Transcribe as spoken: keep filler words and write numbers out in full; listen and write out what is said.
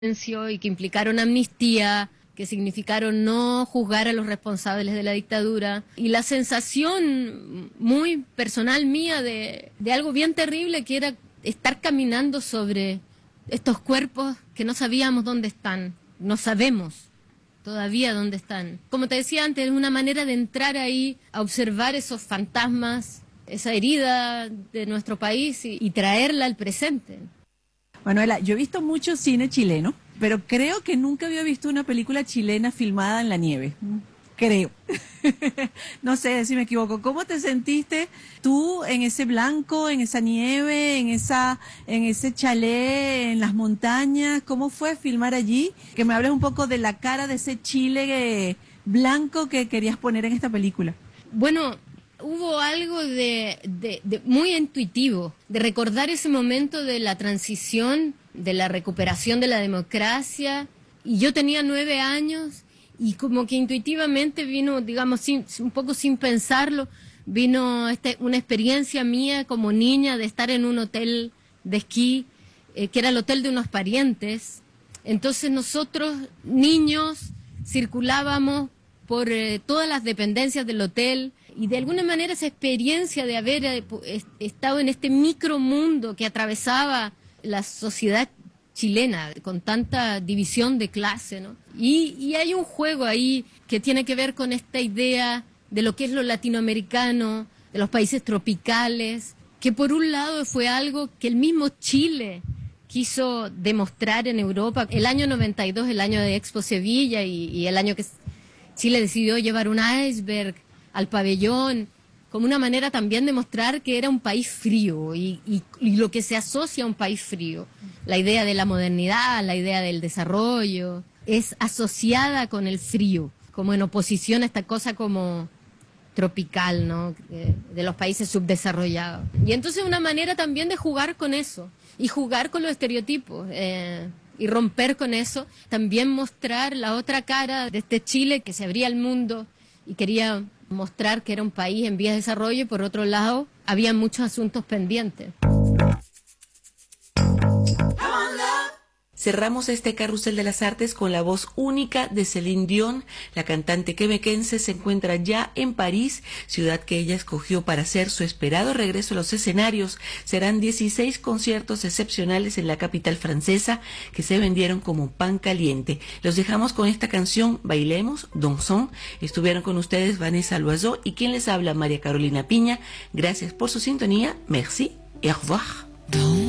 y que implicaron amnistía, que significaron no juzgar a los responsables de la dictadura, y la sensación muy personal mía de, de algo bien terrible, que era estar caminando sobre estos cuerpos que no sabíamos dónde están, no sabemos todavía dónde están. Como te decía antes, es una manera de entrar ahí a observar esos fantasmas, esa herida de nuestro país y, y traerla al presente. Manuela, yo he visto mucho cine chileno, pero creo que nunca había visto una película chilena filmada en la nieve. Creo. No sé si me equivoco. ¿Cómo te sentiste tú en ese blanco, en esa nieve, en esa, en ese chalet, en las montañas? ¿Cómo fue filmar allí? Que me hables un poco de la cara de ese Chile blanco que querías poner en esta película. Bueno, hubo algo de, de, de muy intuitivo, de recordar ese momento de la transición, de la recuperación de la democracia. Y yo tenía nueve años y como que intuitivamente vino, digamos, sin, un poco sin pensarlo, vino este, una experiencia mía como niña de estar en un hotel de esquí, eh, que era el hotel de unos parientes. Entonces nosotros, niños, circulábamos por eh, todas las dependencias del hotel, y de alguna manera esa experiencia de haber eh, estado en este micromundo que atravesaba la sociedad chilena con tanta división de clase, ¿no? Y, y hay un juego ahí que tiene que ver con esta idea de lo que es lo latinoamericano, de los países tropicales, que por un lado fue algo que el mismo Chile quiso demostrar en Europa. El año noventa y dos, el año de Expo Sevilla, y, y el año que Chile decidió llevar un iceberg al pabellón, como una manera también de mostrar que era un país frío y, y, y lo que se asocia a un país frío. La idea de la modernidad, la idea del desarrollo, es asociada con el frío, como en oposición a esta cosa como tropical, ¿no? De, de los países subdesarrollados. Y entonces una manera también de jugar con eso, y jugar con los estereotipos, eh, y romper con eso, también mostrar la otra cara de este Chile que se abría al mundo y quería mostrar que era un país en vías de desarrollo, y por otro lado había muchos asuntos pendientes. Cerramos este carrusel de las artes con la voz única de Céline Dion. La cantante quebequense se encuentra ya en París, ciudad que ella escogió para hacer su esperado regreso a los escenarios. Serán dieciséis conciertos excepcionales en la capital francesa que se vendieron como pan caliente. Los dejamos con esta canción, Bailemos, Dansons. Estuvieron con ustedes Vanessa Loiseau y quien les habla, María Carolina Piña. Gracias por su sintonía. Merci et au revoir.